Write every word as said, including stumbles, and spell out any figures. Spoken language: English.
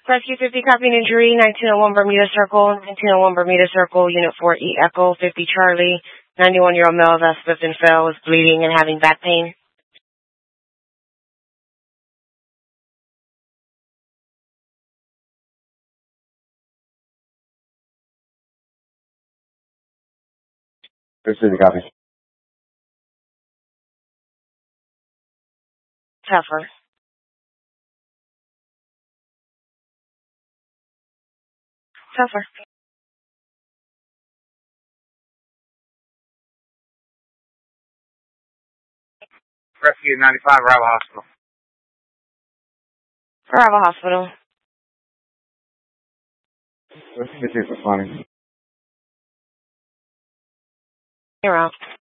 Rescue fifty, copy an injury, nineteen oh one Bermuda Circle, nineteen oh one Bermuda Circle, Unit four E Echo, fifty Charlie, ninety-one-year-old male that slipped and fell, was bleeding and having back pain. fifty, copy. Tougher. Tougher. Rescue ninety-five, Bravo Hospital. Bravo Hospital. fifty, responding. You're out.